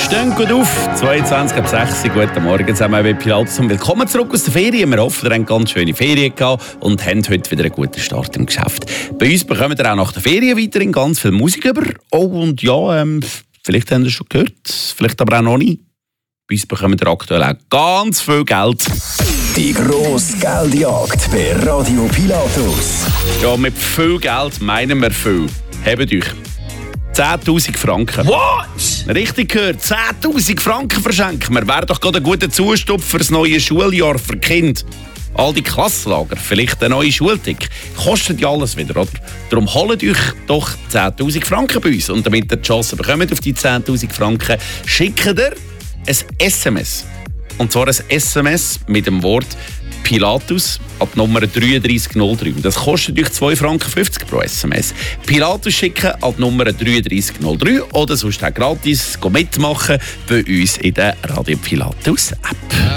Stehen gut auf, 22:06 Uhr, guten Morgen zusammen bei Pilatus und willkommen zurück aus der Ferien. Wir hoffen, ihr habt ganz schöne Ferien gehabt und habt heute wieder einen guten Start im Geschäft. Bei uns bekommt ihr auch nach der Ferien weiterhin ganz viel Musik über. Oh, und ja, vielleicht habt ihr es schon gehört, vielleicht aber auch noch nicht. Bei uns bekommt ihr aktuell auch ganz viel Geld. Die grosse Geldjagd bei Radio Pilatus. Ja, mit viel Geld meinen wir viel. Hebt euch 10'000 Franken. What? Richtig gehört, 10'000 Franken verschenken wir. Wäre doch gerade ein guter Zustupf für das neue Schuljahr für Kinder. All die Klassenlager, vielleicht ein neuer Schultick. Kostet ja alles wieder, oder? Darum holt euch doch 10'000 Franken bei uns. Und damit ihr die Chance bekommt auf die 10'000 Franken, schickt ihr ein SMS. Und zwar ein SMS mit dem Wort Pilatus ab Nummer 3303. Das kostet euch 2,50 Franken pro SMS. Pilatus schicken ab Nummer 3303 oder sonst auch gratis mitmachen bei uns in der Radio Pilatus App.